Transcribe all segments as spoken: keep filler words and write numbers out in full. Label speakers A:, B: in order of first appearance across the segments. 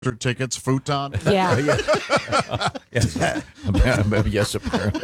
A: tickets, futon.
B: Yeah.
C: yes, yes, apparently.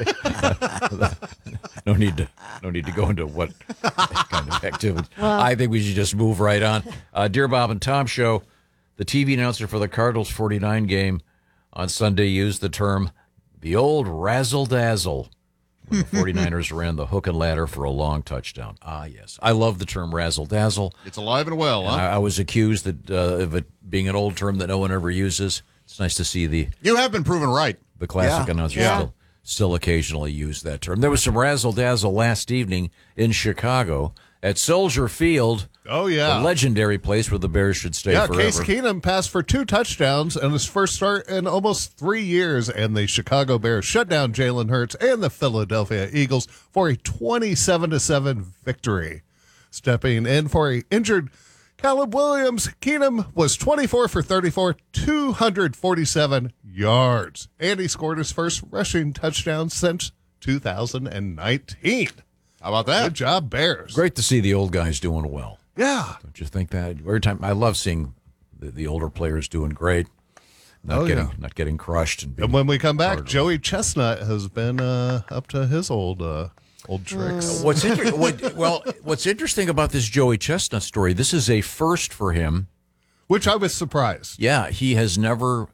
C: no need to, no need to go into what kind of activity.
B: Well,
C: I think we should just move right on. Uh, Dear Bob and Tom show. The T V announcer for the Cardinals forty-nine game on Sunday used the term "the old razzle-dazzle" when the forty-niners ran the hook and ladder for a long touchdown. Ah, yes. I love the term razzle-dazzle.
A: It's alive and well, huh?
C: And I, I was accused that uh, of it being an old term that no one ever uses. It's nice to see the
A: You have been proven right.
C: the classic
D: Yeah.
C: announcers
B: Yeah.
C: still, still occasionally use that term. There was some razzle-dazzle last evening in Chicago at Soldier Field,
E: Oh, yeah.
C: the legendary place where the Bears should stay
E: Yeah,
C: forever.
E: Case Keenum passed for two touchdowns and his first start in almost three years, and the Chicago Bears shut down Jalen Hurts and the Philadelphia Eagles for a twenty-seven to seven victory. Stepping in for a injured Caleb Williams, Keenum was twenty-four for thirty-four, two hundred forty-seven yards, and he scored his first rushing touchdown since two thousand nineteen.
A: How about that?
E: Good job, Bears.
C: Great to see the old guys doing well.
E: Yeah.
C: Don't you think that? Every time I love seeing the, the older players doing great, not
E: Oh,
C: getting
E: yeah.
C: not getting crushed. And, being
E: And when we come back,
C: hard.
E: Joey Chestnut has been uh, up to his old uh, old tricks.
C: What's inter- what, well, what's interesting about this Joey Chestnut story? This is a first for him.
E: Which I was surprised.
C: Yeah, he has never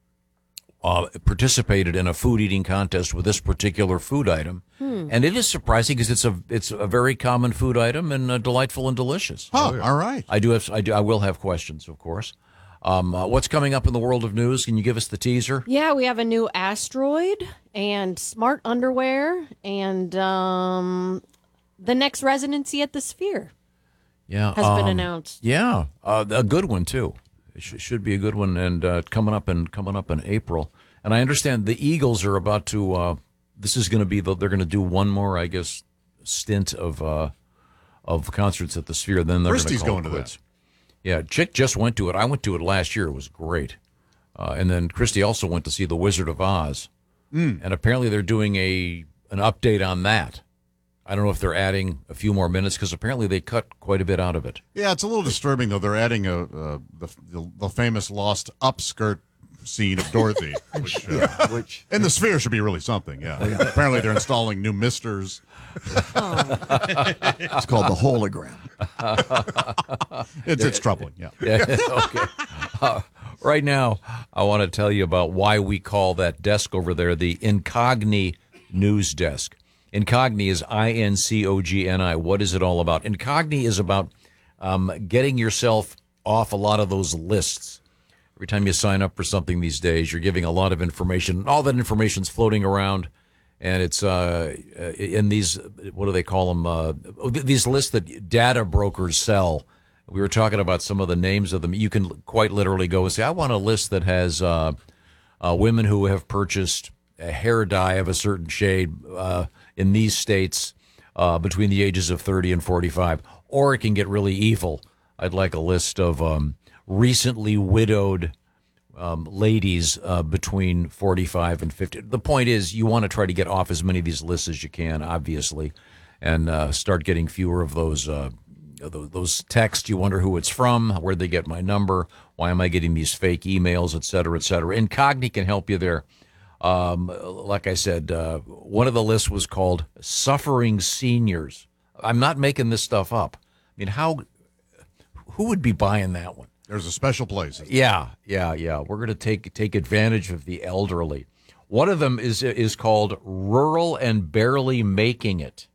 C: uh, participated in a food eating contest with this particular food item, and it is surprising because it's a it's a very common food item and uh, delightful and delicious.
A: Oh, all right.
C: I do have I do I will have questions, of course. Um, uh, what's coming up in the world of news? Can you give us the teaser?
B: Yeah, we have a new asteroid and smart underwear and um, the next residency at the Sphere
C: Yeah,
B: has been
C: um,
B: announced.
C: Yeah, uh, a good one too. It sh- should be a good one, and uh, coming up in coming up in April. And I understand the Eagles are about to. Uh, this is going to be the. They're going to do one more, I guess, stint of uh, of concerts at the Sphere. Then they're
A: Christie's
C: going
A: going to
C: quits. Yeah, Chick just went to it. I went to it last year. It was great. Uh, and then Christy also went to see The Wizard of Oz.
A: Mm.
C: And apparently they're doing a an update on that. I don't know if they're adding a few more minutes because apparently they cut quite a bit out of it.
A: Yeah, it's a little disturbing though. They're adding a uh, the, the the famous lost upskirt scene of Dorothy, which, uh,
D: Which
A: in the Sphere should be really something. Yeah, apparently they're installing new misters.
D: it's called the hologram.
A: It's it's troubling. Yeah.
C: Yeah, okay. Uh, right now, I want to tell you about why we call that desk over there the Incogni News Desk. Incogni is I N C O G N I. What is it all about? Incogni is about um, getting yourself off a lot of those lists. Every time you sign up for something these days, you're giving a lot of information. All that information's floating around, and it's uh, in these, what do they call them? Uh, these lists that data brokers sell. We were talking about some of the names of them. You can quite literally go and say, I want a list that has uh, uh, women who have purchased a hair dye of a certain shade uh, in these states uh, between the ages of thirty and forty-five. Or it can get really evil. I'd like a list of um, recently widowed um, ladies uh, between forty-five and fifty. The point is you want to try to get off as many of these lists as you can, obviously, and uh, start getting fewer of those uh, those texts. You wonder who it's from, where'd they get my number, why am I getting these fake emails, et cetera, et cetera. Incogni can help you there. Um, like I said, uh, one of the lists was called Suffering Seniors. I'm not making this stuff up. I mean, how, who would be buying that one?
A: There's a special place.
C: Yeah, yeah, yeah. We're going to take take advantage of the elderly. One of them is is called Rural and Barely Making It.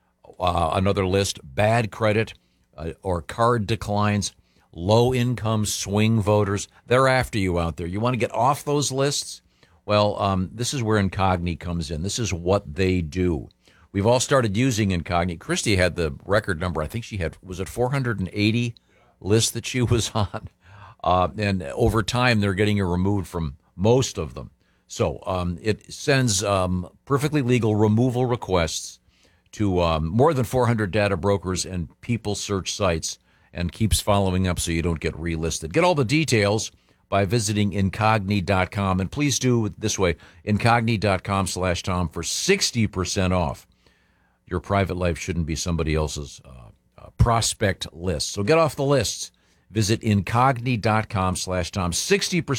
C: Uh, another list, bad credit uh, or card declines, low-income swing voters. They're after you out there. You want to get off those lists? Well, um, this is where Incogni comes in. This is what they do. We've all started using Incogni. Christy had the record number. I think she had, was it four hundred eighty lists that she was on? Uh, and over time, they're getting her removed from most of them. So um, it sends um, perfectly legal removal requests to um, more than four hundred data brokers and people search sites and keeps following up so you don't get relisted. Get all the details by visiting incogni dot com. And please do it this way, incogni dot com slash Tom for sixty percent off. Your private life shouldn't be somebody else's uh, uh, prospect list. So get off the lists Visit incogni dot com slash Tom. sixty percent